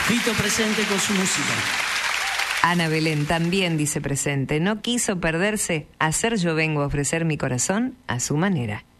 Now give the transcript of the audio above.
Fito presente con su música. Ana Belén también dice presente. No quiso perderse. Hacer yo vengo a ofrecer mi corazón a su manera.